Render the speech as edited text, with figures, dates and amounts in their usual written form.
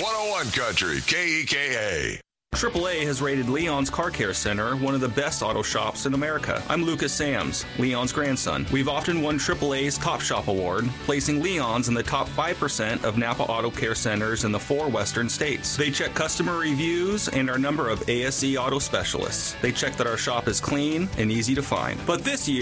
101 Country, KEKA. AAA has rated Leon's Car Care Center one of the best auto shops in America. I'm Lucas Sams, Leon's grandson. We've often won AAA's Top Shop Award, placing Leon's in the top 5% of Napa Auto Care Centers in the 4 western states. They check customer reviews and our number of ASE auto specialists. They check that our shop is clean and easy to find. But this year,